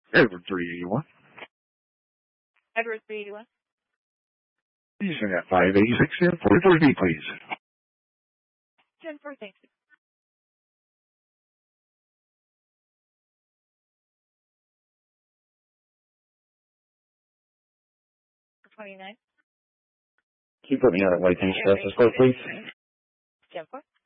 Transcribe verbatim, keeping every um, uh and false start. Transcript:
Edward three eighty-one. Edward three eighty-one. Using that five eighty-six here, forty-four B, please. ten four, thank you. twenty-nine. Can you put me on at White Beach Justice Court, please? ten four.